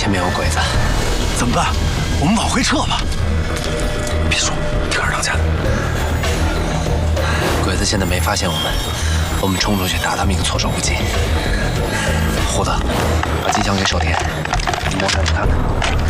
前面有鬼子， 怎么办？我们往回撤吧。 别说，听二当家的。鬼子现在没发现我们冲出去打他们一个措手不及。胡子，把机枪给守天，你摸上去看看。